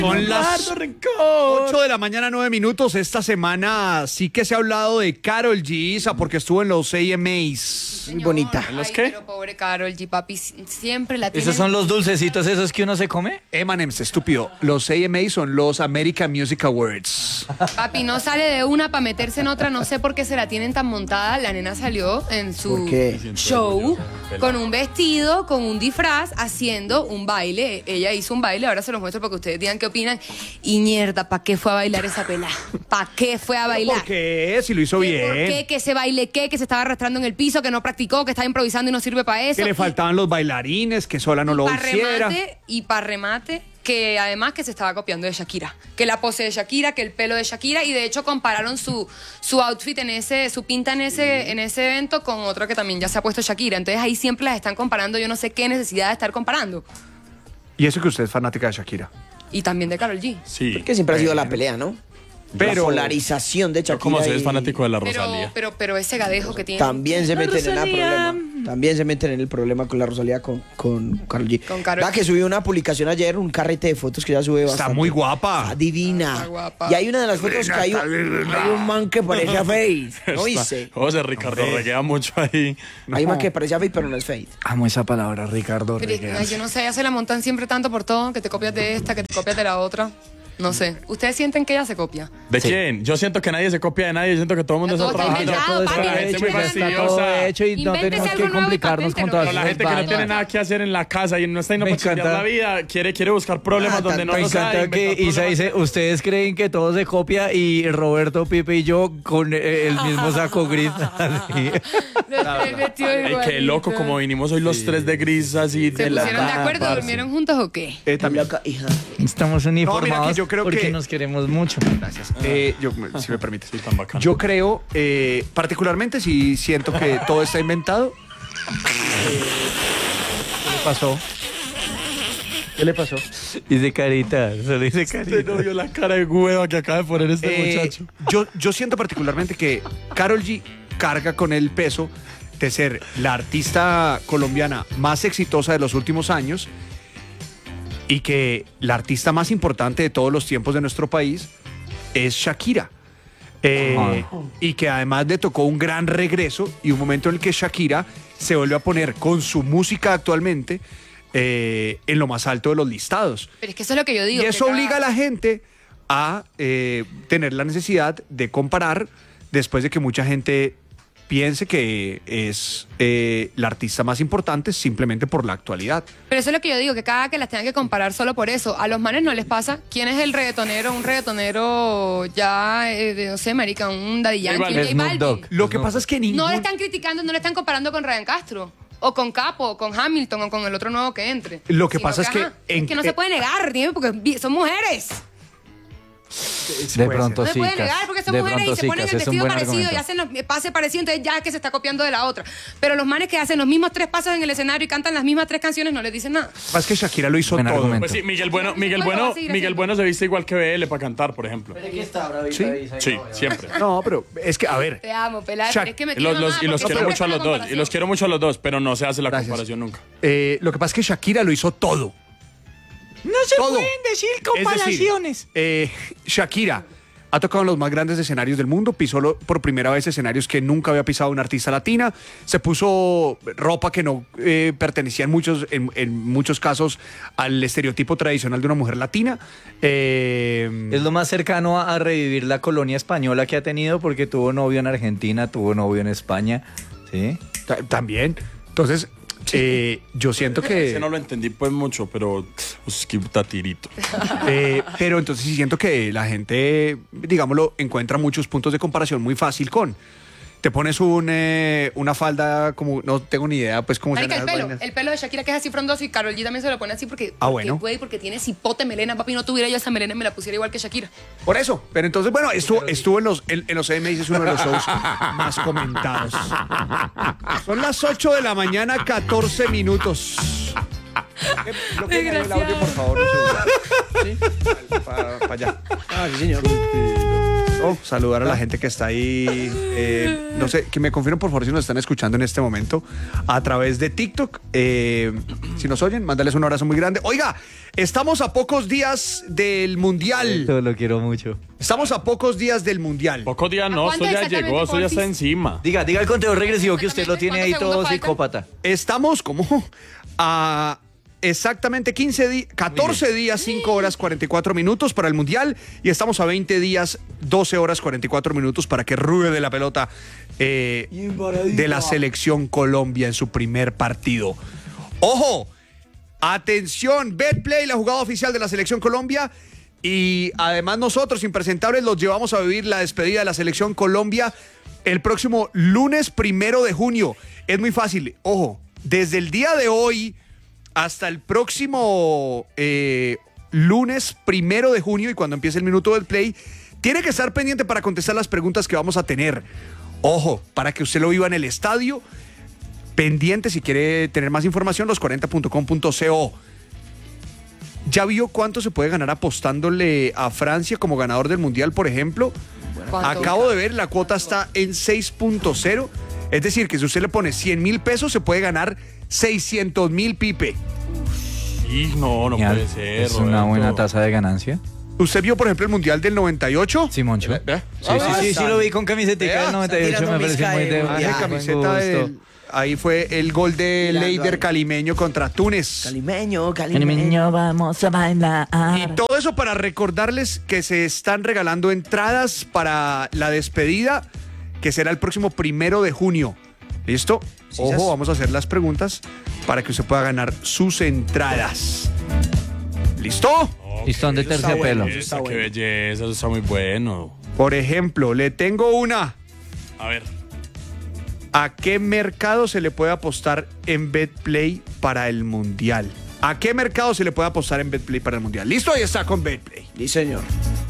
Son las 8 de la mañana, 9 minutos. Esta semana sí que se ha hablado de Karol G, Isa, porque estuvo en los AMAs. Muy bonita. ¿Los Ay, qué? Pero pobre Karol G, papi, siempre la tiene. ¿Esos son los dulcecitos esos que uno se come? M&M's, estúpido. Los AMAs son los American Music Awards. Papi, no sale de una para meterse en otra. No sé por qué se la tienen tan montada. La nena salió en su ¿Por qué? show con un vestido, con un disfraz, haciendo un baile. Ella hizo un baile, ahora se los muestro para que ustedes digan qué opinan. Y mierda, ¿para qué fue a bailar esa pela? ¿Para qué fue a bailar? ¿Por qué? Si lo hizo ¿Por bien. qué? Que ese baile qué, que se estaba arrastrando en el piso, que no practicó, que estaba improvisando y no sirve para eso. Que le faltaban los bailarines, que sola no lo hiciera. Y para remate, que además que se estaba copiando de Shakira. Que la pose de Shakira, que el pelo de Shakira. Y de hecho compararon su outfit su pinta en ese evento con otro que también ya se ha puesto Shakira. Entonces ahí siempre las están comparando. Yo no sé qué necesidad de estar comparando. Y eso que usted es fanática de Shakira. Y también de Karol G. Sí. Porque siempre ha sido la pelea, ¿no? Pero- la polarización de Shakira. ¿Cómo se es y- fanático de la Rosalía? Pero ese gadejo que tiene. También se meten en el Rosalía. problema. También se meten en el problema con la Rosalía con Karol G. Con Karol Va G. que subió una publicación ayer, un carrete de fotos que ya sube Está bastante. muy guapa. Está divina. Está guapa. Y hay una de las fotos que hay un man que parece a Faith. ¿No dice? José Ricardo reguea mucho ahí. Hay un man que parece a Faith, pero no es Faith. Amo esa palabra, Ricardo. Pero, ay, yo no sé, ya se la montan siempre tanto por todo, que te copias de esta, que te copias de la otra. No sé. ¿Ustedes sienten que ella se copia? ¿De quién? Yo siento que nadie se copia de nadie. Yo siento que todo el mundo Ya está todo está trabajando. inventado, papi. La gente muy ya está todo fastidiosa. hecho y no Invéntese tenemos algo que nuevo y complicarnos con paténtelo. todas Pero la esas gente que no vainas. tiene nada que hacer en la casa y no está yendo Me para chingar encanta. la vida, quiere buscar problemas donde no Me los hay. encanta que inventar Isa problemas. dice, ustedes creen que todo se copia y Roberto, Pipe y yo con el mismo saco gris. Así. Ey, qué loco, como vinimos hoy los tres de gris así ¿Se de la pusieron de acuerdo? parce. ¿Durmieron juntos o qué? También. Loca, hija. Estamos uniformados que yo creo porque que- nos queremos mucho. Gracias. Si me permite. Sí, tan bacano. Yo creo, particularmente si siento que todo está inventado. ¿Qué le pasó? ¿Qué le pasó? Dice carita, solo dice Usted carita. no vio la cara de hueva que acaba de poner este muchacho. Yo siento particularmente que Karol G carga con el peso de ser la artista colombiana más exitosa de los últimos años y que la artista más importante de todos los tiempos de nuestro país es Shakira. Y que además le tocó un gran regreso y un momento en el que Shakira se vuelve a poner con su música actualmente en lo más alto de los listados. Pero es que eso es lo que yo digo. Y eso que obliga a la gente a tener la necesidad de comparar después de que mucha gente piense que es la artista más importante simplemente por la actualidad. Pero eso es lo que yo digo, que cada que las tengan que comparar solo por eso. A los manes no les pasa. ¿Quién es el reggaetonero? Un reggaetonero ya, no sé, marica, un Daddy Yankee, Balvin. un J Snoop Balvin. Dogg. Lo que pasa es que No le ningún... están criticando, no le están comparando con Ryan Castro. O con Capo, o con Hamilton, o con el otro nuevo que entre. Lo que Sino pasa es que ajá, en- es que no se puede negar, dime, porque son mujeres. De Puede pronto No se sí. puede negar porque son mujeres y se ponen el vestido parecido y hacen los pases parecidos, entonces ya es que se está copiando de la otra. Pero los manes que hacen los mismos 3 pasos en el escenario y cantan las mismas 3 canciones no les dicen nada. Lo que pasa es que Shakira lo hizo Buen todo. argumento. Pues sí, Miguel Bueno, seguir Miguel así. Bueno se viste igual que BL para cantar, por ejemplo. Sí, Sí, siempre. no, pero es que, a ver, Te amo, pelada, Shak- pero es que me Y tiene mamada y los porque quiero siempre mucho a está los la dos. Y comparación. los quiero mucho a los dos, pero no se hace la Gracias. comparación nunca. lo que pasa es que Shakira lo hizo todo. No se Todo. decir Es decir, Shakira ha tocado en los más grandes escenarios del mundo, pisó por primera vez escenarios que nunca había pisado una artista latina, se puso ropa que no pertenecía en muchos casos al estereotipo tradicional de una mujer latina. Es lo más cercano a revivir la colonia española que ha tenido porque tuvo novio en Argentina, tuvo novio en España. ¿Sí? También. Entonces, yo siento Ese que... no lo entendí pues mucho, pero es que está tirito. pero entonces sí siento que la gente, digámoslo, encuentra muchos puntos de comparación muy fácil con... Te pones una falda como... No tengo ni idea, pues, cómo se Marica, llaman las vainas. el pelo de Shakira que es así frondoso y Karol G también se lo pone así porque, bueno. puede, porque tiene cipote melena, papi, no tuviera yo esa melena me la pusiera igual que Shakira. Por eso, pero entonces, bueno, estuvo en los EMAs, es uno de los shows más comentados. Son las 8 de la mañana, 14 minutos. Lo que el audio, por favor. ¿Sí? Para allá. Ah, sí, señor. Listo, saludar a la gente que está ahí. No sé, que me confirmen por favor si nos están escuchando en este momento a través de TikTok. Si nos oyen, mándales un abrazo muy grande. Oiga, estamos a pocos días del Mundial. Esto lo quiero mucho. Estamos a pocos días del Mundial. Pocos días no, esto ya llegó, esto ya está encima. Diga el conteo regresivo que usted lo tiene ahí todo psicópata. Estamos como a exactamente 14 días, 5 horas, 44 minutos para el Mundial y estamos a 20 días, 12 horas, 44 minutos para que ruede la pelota de la selección Colombia en su primer partido. ¡Ojo! Atención, BetPlay, la jugada oficial de la selección Colombia. Y además nosotros, impresentables, los llevamos a vivir la despedida de la selección Colombia el próximo lunes 1 de junio. Es muy fácil, ojo, desde el día de hoy hasta el próximo lunes 1 de junio y cuando empiece el minuto del play, tiene que estar pendiente para contestar las preguntas que vamos a tener. Ojo, para que usted lo viva en el estadio, pendiente si quiere tener más información, los40.com.co. ¿Ya vio cuánto se puede ganar apostándole a Francia como ganador del Mundial, por ejemplo? Acabo de ver, la cuota está en 6.0. Es decir, que si usted le pone 100,000 pesos, se puede ganar 600,000, Pipe. Y no puede ser. Es una buena tasa de ganancia. ¿Usted vio, por ejemplo, el Mundial del 98? Sí, Moncho. Sí, lo vi con camisetica del 98. Me pareció muy de camiseta del... Ahí fue el gol de Leider Calimeño contra Túnez. Calimeño, vamos a bailar. Y todo eso para recordarles que se están regalando entradas para la despedida, que será el próximo 1 de junio. ¿Listo? Sí, ojo, vamos a hacer las preguntas para que usted pueda ganar sus entradas. ¿Listo? Listón de terciopelo. Qué belleza, eso está muy bueno. Por ejemplo, le tengo una. A ver. ¿A qué mercado se le puede apostar en BetPlay para el Mundial? ¿A qué mercado se le puede apostar en BetPlay para el Mundial? ¿Listo? Ahí está con BetPlay. Sí, señor.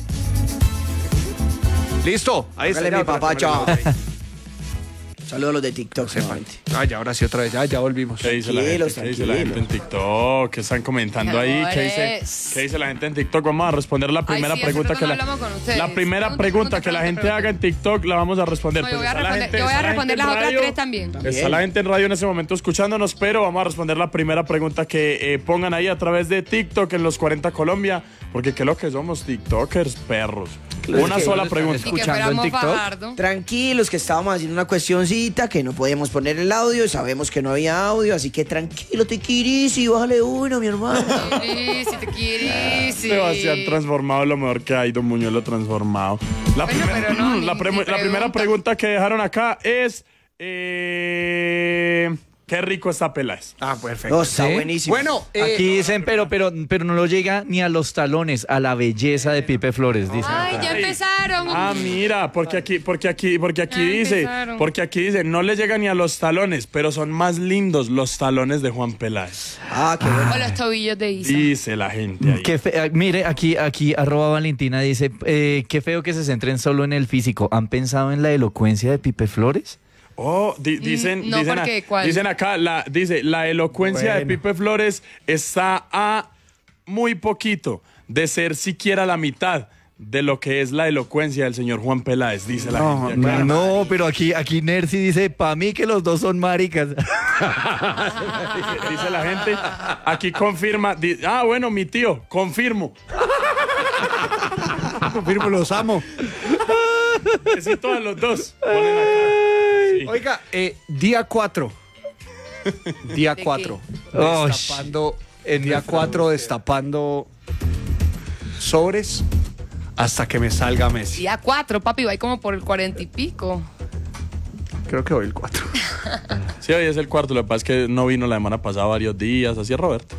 ¿Listo? Ahí está. Mi papá, chao. Saludos a los de TikTok. Ya, ahora sí, otra vez. Ya volvimos. ¿Qué dice la gente? ¿Qué dice la gente en TikTok? ¿Qué están comentando ahí? ¿Qué dice la gente en TikTok? Vamos a responder la primera pregunta que la primera pregunta que la gente haga en TikTok la vamos a responder. No, yo voy a responder las otras 3 también. Está la gente en radio en ese momento escuchándonos, pero vamos a responder la primera pregunta que pongan ahí a través de TikTok en los 40 Colombia, porque qué lo que somos TikTokers, perros. Una sola pregunta. Escuchando en TikTok. Tranquilos, que estábamos haciendo una cuestioncita, que no podíamos poner el audio, sabemos que no había audio, así que tranquilo, te quirisi, bájale uno, mi hermano. Sebastián transformado, lo mejor que hay, Don Muñuelo transformado. La primera pregunta que dejaron acá es... Qué rico está Peláez. Ah, perfecto. No, está buenísimo. Bueno, aquí dicen, pero no lo llega ni a los talones, a la belleza de Pipe Flores, dicen. Ay, ya empezaron. Ah, mira, porque aquí dice, no le llega ni a los talones, pero son más lindos los talones de Juan Peláez. Ah, qué bueno. O los tobillos de Isa. Dice la gente ahí. Mire, aquí @Valentina dice, qué feo que se centren solo en el físico. ¿Han pensado en la elocuencia de Pipe Flores? Oh, dicen acá, la elocuencia de Pipe Flores está a muy poquito de ser siquiera la mitad de lo que es la elocuencia del señor Juan Peláez, dice la gente acá. No, pero aquí Nercy dice, pa' mí que los dos son maricas. Dice la gente, aquí confirma, bueno, mi tío, confirmo. Confirmo, los amo. Necesito a los dos. Ponen acá. Sí. Oiga, día 4. Día 4. Destapando sobres hasta que me salga Messi. Día 4, papi, va ahí como por el 40 y pico. Creo que hoy el 4. Sí, hoy es el cuarto. Lo que pasa es que no vino la semana pasada varios días. Así es, Roberto.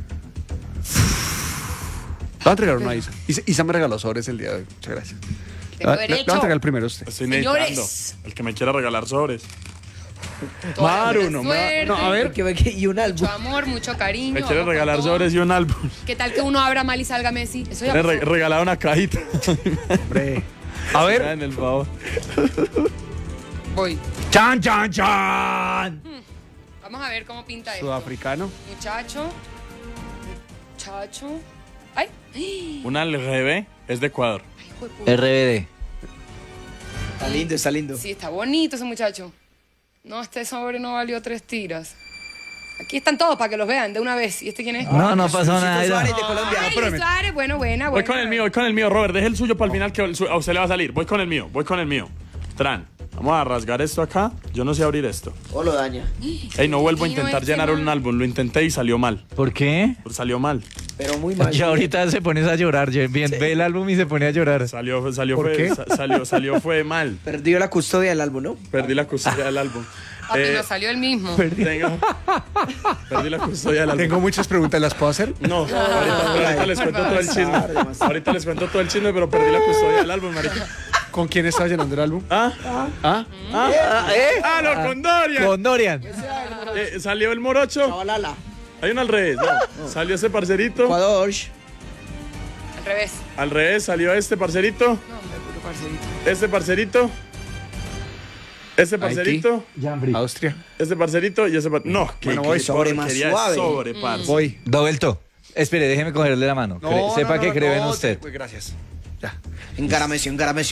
Le voy a entregar una a Isa. Isa me regaló sobres el día de hoy. Muchas gracias. Tengo Le voy a derecho. entregar el primero a usted. Estoy necesitando. Señores. El que me quiera regalar sobres. Maru, no, a ver. Y un álbum. Mucho amor, mucho cariño. Me quiere vamos con regalar todo. sobres y un álbum. ¿Qué tal que uno abra mal y salga Messi? Eso ya Me pasó. regalado una cajita. Hombre. A ver. En el favor. Voy. ¡Chan, chan, chan! Vamos a ver cómo pinta esto. Sudafricano. Muchacho. ¡Ay! Una LGB es de Ecuador. Ay, hijo de puta. RBD. Está lindo, está lindo. Sí, está bonito ese muchacho. No, este sobre no valió 3 tiras. Aquí están todos para que los vean de una vez. ¿Y este quién es? No, no pasó nada. Luisito era- Suárez de Colombia. Ay, Luis Suárez, bueno. Voy con el mío, Robert. Deje el suyo para el final que a usted le va a salir. Voy con el mío. Tran, vamos a rasgar esto acá. Yo no sé abrir esto. O lo daña. Ey, no vuelvo a Mío, intentar este llenar un man. álbum. Lo intenté y salió mal. ¿Por qué? Salió mal. Pero muy mal. Ya ahorita se pones a llorar. Bien, ve el álbum y se pone a llorar. Salió fue mal. Perdió la custodia del álbum, ¿no? Perdí la custodia del álbum. Papi, nos salió el mismo. Perdí la custodia del álbum. Tengo muchas preguntas, ¿las puedo hacer? No, ahorita les cuento todo el chisme. Ahorita les cuento todo el chisme, pero perdí la custodia del álbum, marica. ¿Con quién estaba llenando el álbum? ¡Ah, no, con Dorian! Con Dorian. Salió el morocho. Chavalala. Hay uno al revés, no. Salió ese parcerito. Ecuador. Al revés. Al revés salió este parcerito. No, hombre, puro parcerito. Este parcerito. Este parcerito. Austria. Este parcerito y ese parcerito. No, Bueno, voy. Sobre más suave. parce. Voy. Dovelto. Espere, déjeme cogerle la mano. Sepa que cree en usted. Pues gracias. Ya. Encaramesi.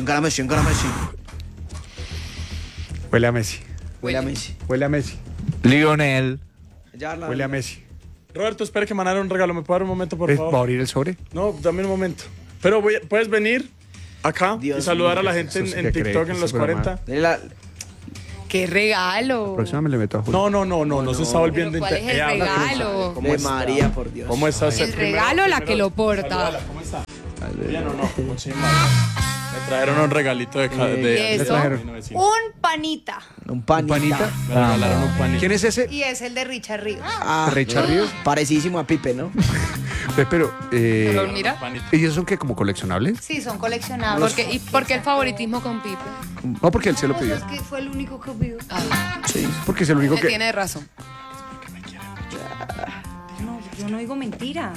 Huele a Messi. Huele a Messi. Huele a Messi. Lionel. Huele a Messi. Roberto, espere que me van a dar un regalo. ¿Me puede dar un momento, por ¿Va a favor? abrir el sobre? No, dame un momento. Pero puedes venir acá y Dios saludar mío, a la gente eso sí en que cree TikTok que en ese los programa- 40. Dele la- ¡Qué regalo! Próxima me le meto a Julio. No, se está volviendo ¿Pero cuál es el habla, regalo? ¿cómo de está? María, por Dios. ¿Cómo estás? El regalo, la que lo porta. ¿Cómo está? ¿Bien o no? ¿Cómo chimba? Me trajeron un regalito de... ¿Y eso? Un panita. Un panita. Me regalaron un panito. ¿Quién es ese? Y es el de Richard Ríos. Ah, ¿Richard Ríos? parecísimo a Pipe, ¿no? Pero, ¿Lo mira? ¿ellos son qué? ¿Como coleccionables? Sí, son coleccionables. ¿Por qué el favoritismo con Pipe? No, porque él se lo No, pidió. es que fue el único que vio. Porque es el único Él que... tiene razón. No, yo no digo mentira.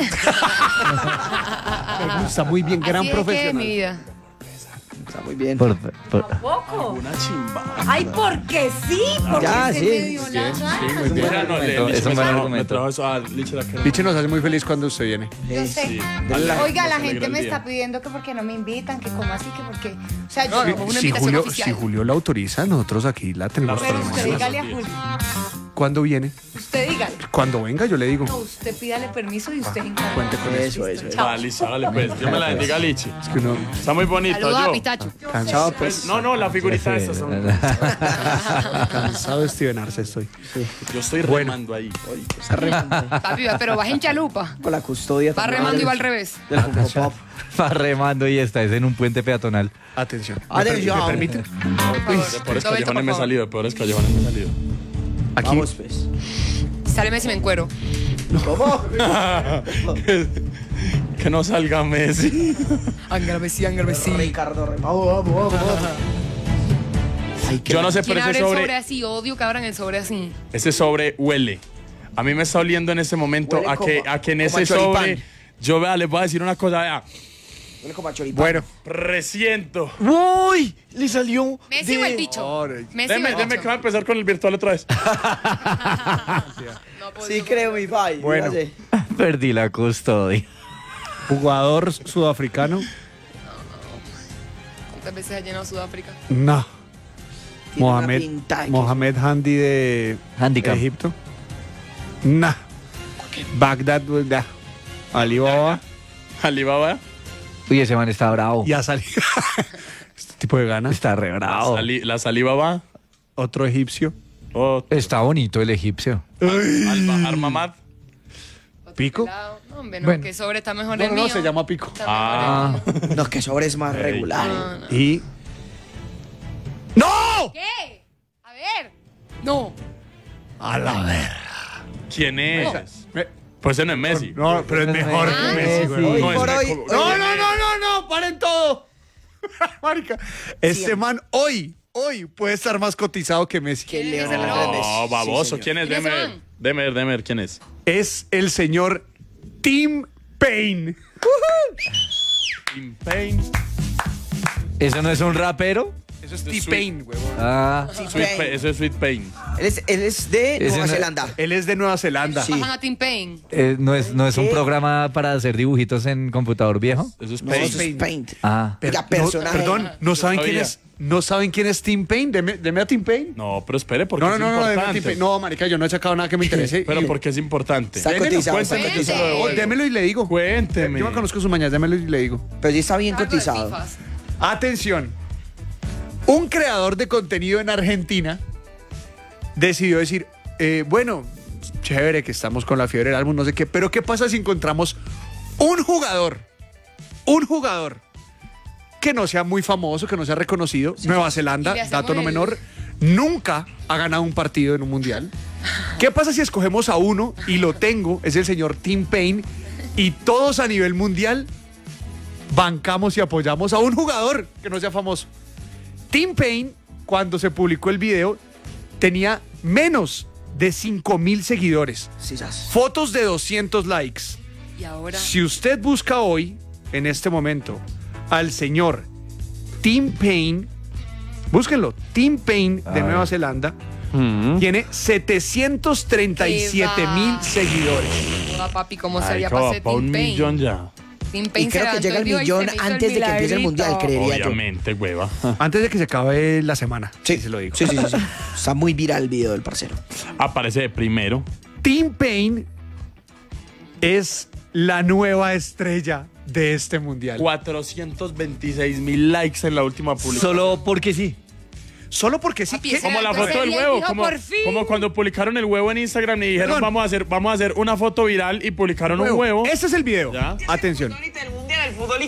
Me gusta muy bien, gran Así es que es profesional. mi vida. Está muy bien. ¿Poco? Una chimba. Ay, porque sí, porque Ya, se sí. me dio la gana. Muy bien. Es un buen argumento. Me trajo eso. Licha la crema. Liche nos hace muy feliz cuando usted viene. Yo sé. Sí. Oiga, la Nos alegra gente el me día. está pidiendo que porque no me invitan, que como así, que porque... O sea, yo No, no. no, una Si invitación Julio, oficial. si Julio la autoriza, nosotros aquí la tenemos. Pero para usted mañana. dígale a Julio. ¿Cuándo viene? Usted dígale. Cuando venga, yo le digo. No, usted pídale permiso y usted encarga. Cuente con eso. Eso. Ah, Licha, dale pues. Dios me la bendiga, Lichi. Es que uno Está muy bonito. Saludos a Yo. Pistacho. cansado, pues. No, la figurita esta. cansado de Steven Arce estoy. Yo estoy remando ahí. Ay, Está remando. Papi, pero vas en chalupa. Con la custodia. Va también remando y del- va al revés. Del Funko Pop. Va remando y está. Es en un puente peatonal. Atención. Atención. ¿Me permite? De peores Roberto, callejones por me he favor. salido. De peores callejones me he salido. Aquí. Vamos, pues. Sale Messi me encuero. ¿Cómo? Que no salga Messi. Ángel Messi. Ricardo Vamos. Ay, qué- Yo no sé, ¿Quién pero abre ese el sobre sobre, así? Odio que abran el sobre así. ese sobre huele. A mí me está oliendo en ese momento Huele a que en como ese a choripán. sobre. Yo vea, les voy a decir una cosa. Vea, Huele como a choripán. Bueno. presiento. ¡Uy! Le salió. ¿Messi o el bicho? Ahora, Messi o el Deme que bicho. va a empezar con el virtual otra vez. No, pues, Sí, no, creo, mi pai. Bueno. Ya sé. Perdí la custodia. Jugador sudafricano. ¿Cuántas veces ha llenado Sudáfrica? No. Tiene una pinta de que- Mohamed Handi de Handicap. Egipto. Nah. Bagdad, nah. Alibaba. Alibaba. Uy, ese man está bravo. Ya salió. Este tipo de ganas. Está re bravo. La saliva va. Otro egipcio. Oh, Está bonito el egipcio. Armamad. ¿Pico? Pelado. No, hombre, no, Bueno. que sobre está mejor No, el no, mío. no, se llama Pico. Está mejor el mío. No, que sobre es más regular. No, no. Y. ¡No! ¿Qué? A ver. No. A la ver. ¿Quién es? Pues ese no es Messi. No, pero es mejor que Messi, güey. Hoy No, por es hoy. como- No, no, paren todo. Marica, este man hoy puede estar más cotizado que Messi. Que ¿Quién es ese Leonel bro? Andrés. No, baboso. señor. ¿Quién es? ¿Quién es ese Deme man? ver, ¿quién es? Es el señor Tim Payne. Tim Payne. ¿Eso no es un rapero? Eso es Sweet. T-Pain, huevón. Ah. Eso es Sweet Payne. Él es de Ese Nueva no- Zelanda. Él es de Nueva Zelanda. Sí. Bajan a Tim Payne. No es un ¿Qué? programa para hacer dibujitos en computador viejo. Eso es No, Payne. eso es Paint. Ah. Pero- Oiga, personaje. perdón, ¿no saben quién Sabía. es? ¿No saben quién es Tim Payne? Deme a Tim Payne. No, pero espere, porque No, es deme a Tim importante. Payne. No, marica, yo no he sacado nada que me interese. Pero porque es importante. Está cotizado, está Cuénteme. cotizado. Oh, démelo y le digo. Cuénteme. Yo me conozco sus mañas, démelo y le digo. Pero sí está bien Algo de cotizado. fifas. Atención. Un creador de contenido en Argentina decidió decir, bueno, chévere que estamos con la fiebre del álbum, no sé qué, pero ¿qué pasa si encontramos un jugador que no sea muy famoso, que no sea reconocido? Nueva Zelanda, Y le hacemos dato no el- menor, nunca ha ganado un partido en un mundial. ¿Qué pasa si escogemos a uno y lo tengo, es el señor Tim Payne, y todos a nivel mundial bancamos y apoyamos a un jugador que no sea famoso? Tim Payne, cuando se publicó el video, tenía menos de 5,000 seguidores. Sí, sas. Fotos de 200 likes. Y ahora. Si usted busca hoy, en este momento, al señor Tim Payne, búsquenlo, Tim Payne de Nueva Zelanda, tiene 737,000 seguidores. Joda, papi, ¿cómo Ay, sería como para ser pa' un Tim Payne? millón ya. Tim Y Payne se creo que levantó llega el el vivo y millón se me hizo antes de que empiece el milagrito. mundial, creería yo. Obviamente, hueva. Antes de que se acabe la semana. Sí, se lo digo. Sí. Está muy viral el video del parcero. Aparece de primero. Tim Payne es la nueva estrella de este mundial. 426,000 likes en la última publicación. Solo porque sí. Solo porque sí. Papi, ¿Qué? ese Como la Entonces, foto del él huevo, dijo, como, "Por fin". como cuando publicaron el huevo en Instagram y dijeron Perdón. vamos a hacer una foto viral y publicaron un huevo. Ese es el video. Ya. Atención.